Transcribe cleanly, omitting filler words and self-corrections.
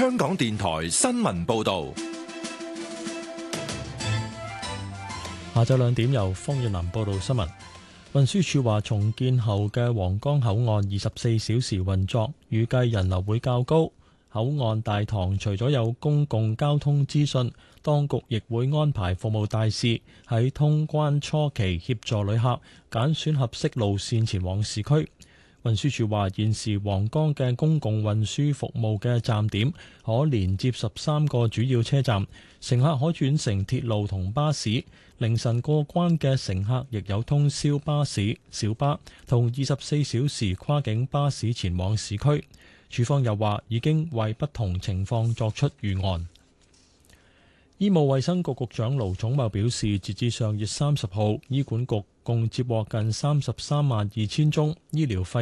香港電台新聞報道。 下晝2點由方月南報道新聞。運輸署話，重建後嘅皇崗口岸24小時運作，預計人流會較高。口岸大堂除咗有公共交通資訊，當局亦會安排服務大使喺通關初期協助旅客揀選合適路線前往市區。運輸署話，現時皇崗嘅公共運輸服務嘅站點可連接13個主要車站，乘客可轉乘鐵路同巴士。凌晨過關嘅乘客亦有通宵巴士、小巴同24小時跨境巴士前往市區。署方又話，已經為不同情況作出預案。醫務衛生局局長盧寵茂表示，截至上月30號，醫管局共接獲近33萬2千宗醫療費